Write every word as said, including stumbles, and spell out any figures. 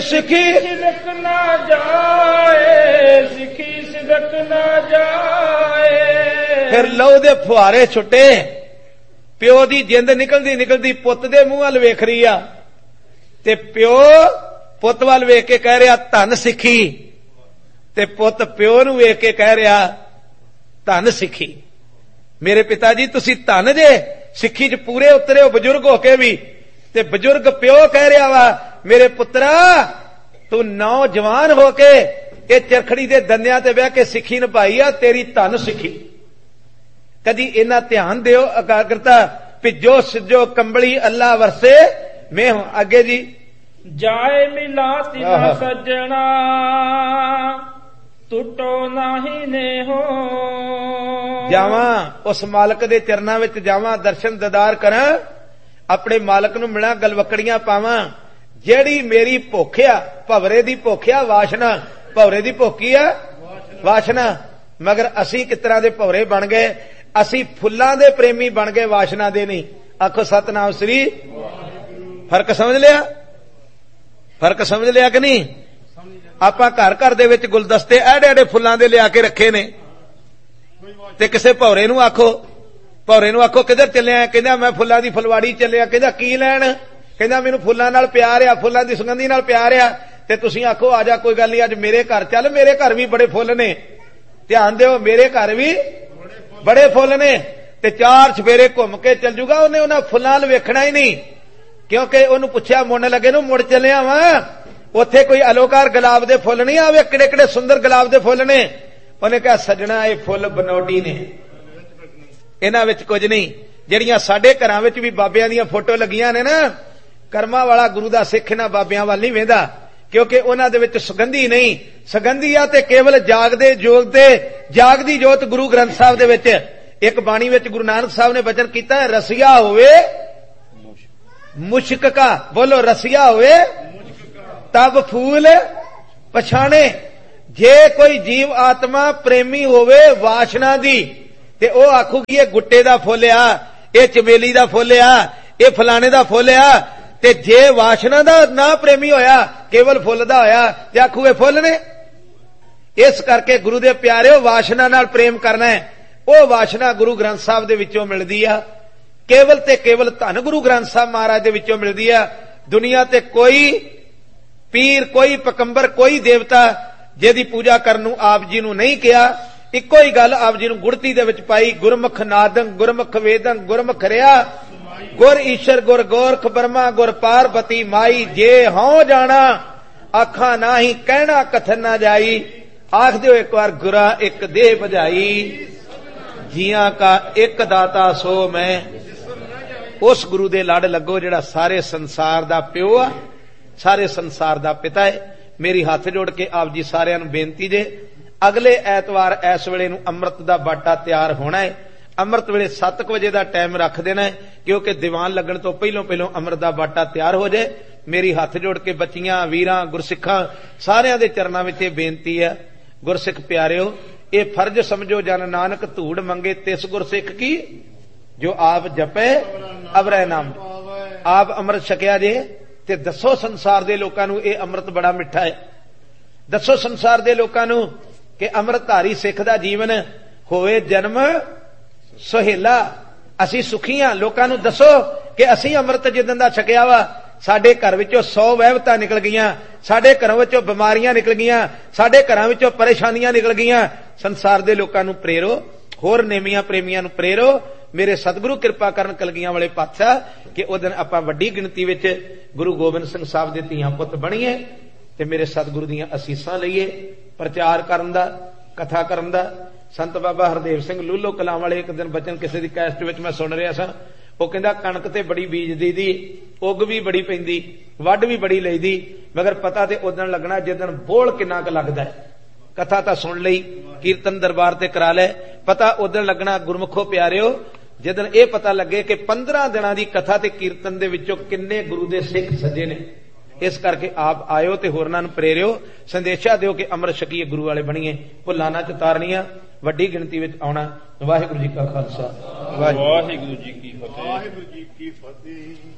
सिखी सिदक ना जाए, सिखी सिदक ना जाए। फिर लहू दे फुहारे छुटे, प्यो दी जिंद निकलदी निकलदी पुत दे मूंह वल वेख रही आ, ते प्यो पुत वल वेख के कह रहा धन सिखी, ते पुत प्यो नूं वेख के कह रहा धन सिखी। मेरे पिता जी तुसी धन जे, सिखी च पूरे उतरे हो बजुर्ग होके भी, ते बजुर्ग प्यो कह रहा वा मेरे पुत्रा तू नौजवान होके ये चरखड़ी दे दंदियां ते बह के सिखी निभाई आ, तेरी धन सिखी। कदी इना ध्यान दियो एकाग्रता, भिजो सिजो कंबली अल्लाह वरसे मैं हूं। आगे जी जाए मिला तिना सजना, टुटो नाही ने हो। जावा उस मालक दे चरनां विच जावा, दर्शन दीदार करा, अपने मालक नूं मिला, गलवकड़ियां पावां। जेड़ी मेरी भुख आ, भवरे दी भुख आ, वासना भवरे दी भुखी आ वासना, मगर असी किस तरह दे भवरे बन गए, असी फुल्लां दे प्रेमी बन गए, वासना दे नहीं। आखो सतनाम श्री। फर्क समझ लिया, फर्क समझ लिया कि नहीं। आपां घर घर दे विच गुलदस्ते एडे एडे फुल्लां दे लिया के रखे ने, ते किसे भौरे नूं आखो, भौरे नूं आखो किधर चलिया, कहंदा मैं फुल्लां दी फुलवाड़ी चलिया, कहंदा की लैण, कहंदा मैनूं फुल्लां नाल प्यार आ, फुल्लां दी सुगंधी नाल प्यार आ। ते तुसीं आखो आ जा कोई गल नहीं, अज मेरे घर चल, मेरे घर भी बड़े फुੱਲ ने, ध्यान दिओ मेरे घर भी बड़े फुੱਲ ने। ते चार छफेरे घुम के चल जूगा, उन्हें उन्हां फुल्लां वल वेखना ही नहीं, क्योंकि उन्होंने पुछया मुंड लगे नूं मुड़ चलिया वा, उत्थे कोई अलोकार गुलाब दे फुੱਲ नहीं आवे, किड़े किड़े सुंदर गुलाब दे फुੱਲ ने। उन्हें कहा सजना ये फुੱਲ बनौटी ने, इन्हां विच कुछ नहीं। जिहड़ियां साडे घरां विच भी बाबियां दीयां फोटो लगियां ने ना, कर्मा वाला गुरु दा सिख इन्हां बाबियां वल नहीं वेंदा, क्योंकि उन्हां दे विच सुगंधी नहीं। सुगंधी आ ते केवल जागदे जोग ते जागदी जोत गुरु ग्रंथ साहिब दे विच। एक बाणी विच गुरु नानक साहब ने वचन कीता है, रसिया होवे मुश्क का, बोलो रसिया होवे तब फूल पछाणे। जे कोई जीव आत्मा प्रेमी होवे वासना दी, ते ओ आखूगी ये गुट्टे दा फुੱਲ आ, ये चमेली दा फुੱਲ आ, ये फलाने दा फुੱਲ आ। ते जे वासना दा ना प्रेमी होया, केवल फुੱਲ दा होया, ते आखूगे फुੱਲ ने। इस करके गुरु दे प्यारेओ वासना नाल प्रेम करना है, ओ वासना गुरु ग्रंथ साहिब दे विचों मिलदी आ, केवल ते केवल धन गुरु ग्रंथ साहिब महाराज दे विचों मिलदी आ। दुनिया ते कोई पीर, कोई पकंबर, कोई देवता जिहदी पूजा करन नूं आप जी नूं नहीं किया। इक्को ही गल आप जी नूं गुड़ती दे विच पाई, गुरमुख नादं गुरमुख वेदं गुरमुख रिया, गुर ईश्वर गुर गोरख ब्रह्मा गुर पार्वती माई। जे हों जाना आखा नाही, कहना कथन ना जाई, आख दिओ एक बार गुरा एक देह बजाई। जियां का एक दाता सो मैं, उस गुरु दे लड़ लगो जिहड़ा सारे संसार दा प्यो आ, सारे संसार दा पिता है। मेरी हाथ जोड़ के आप जी सारिਆਂ ਨੂੰ बेनती जे, अगले ऐतवार इस वेले नूं अमृत दा बाटा तैयार होना है। अमृत वेले सत्त बजे का टाइम रख देना है, क्योंकि दीवान लगन तो पहलों पहलों अमृत का बाटा तैयार हो जाए। मेरी हाथ जोड़ के बच्चियां वीरां गुरसिखां सारिਆਂ दे चरनां विच बेनती है, गुरसिख प्यारिओ ये फर्ज समझो, जन नानक धूड़ मंगे तिस गुरसिख की, जो आप जपे अवरै नाम। आप अमृत छकिया जे, ते दसो संसार दे लोकां नूं ये अमृत बड़ा मिठा है। दसो संसार दे लोकां नूं कि अमृतधारी सिख दा जीवन होवे जन्म सुहेला, असी सुखी हां। लोकां नूं दसो कि असी अमृत जिदन दा छकिया वा, साडे घर विचों सौ वहबतां निकल गईयां, साडे घरों विचों बीमारियां निकल गईयां, साडे घरां विचों परेशानियां निकल गईयां। संसार दे लोकां नूं प्रेरो, होर नेमियां प्रेमियां नूं प्रेरो। मेरे सतगुरु कृपा करन कलगियां वाले पातशाह कि उस दिन आपां वड्डी गिणती विच गुरु गोबिंद सिंह साहब दे धीआं पुत्त बणीए, ते मेरे सतगुरु दीआं असीसां लईए। प्रचार करन दा, कथा करन दा। संत बाबा हरदेव सिंह लूलो कलां वाले एक दिन बचन किसी दी कैसट विच मैं सुन रहा सां, ਉਹ ਕਹਿੰਦਾ कणक ते बड़ी बीजदी दी, उग भी बड़ी पैंदी, वढ भी बड़ी लईदी, मगर पता ते उदण लगना जिदण बोल किन्ना क लगदा है। कथा तां सुन लई, कीर्तन दरबार ते करा लै, पता उदण लगना गुरमुखो प्यारिओ जिदण ये पता लगे कि पंद्रह दिनां दी कथा ते कीर्तन दे विचों किन्ने गुरु दे सिख सजे ने। इस करके आप आयो ते होरनां नूं प्रेरिओ, संदेशा दिओ कि अमृत छकीए, गुरु वाले बणीए, भुल्लां ना चतारनियां, वड्डी गिणती विच आउणा। वाहिगुरू जी का खालसा, वाहिगुरू जी की फतेह।